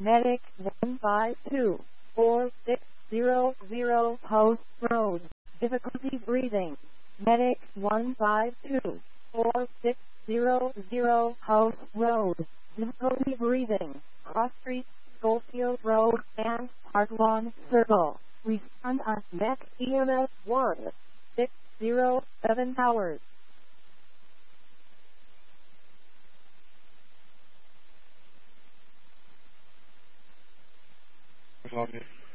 Medic 1524600 Post Road. Difficulty breathing. Medic 1524600 Post Road. Difficulty breathing. Cross Street, Schofield Road, and Park Lawn Circle. Respond on Mac EMS 1607 hours. Login.